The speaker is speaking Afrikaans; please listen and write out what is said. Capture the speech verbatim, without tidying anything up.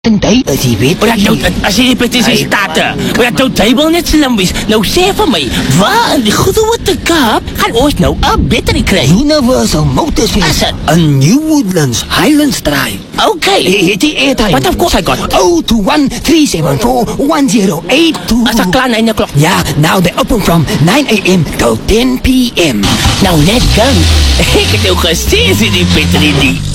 En jy is die weet. Maar nou, as jy die petisie startte, maar nou jy wil net slim wees. Nou sê vir my, waar in die goede witte Kaap gaan ons nou 'n battery kry? Universal Motors Is it? in New Woodlands, Highlands Drive. Okay. Het die airtime? But of course I got it. oh two one, three seven four, one zero eight two. As 'n klaar nine o'clock. Yeah, now they open from nine a m till ten p m Nou net kan. Ek het jou gesê, is die battery die.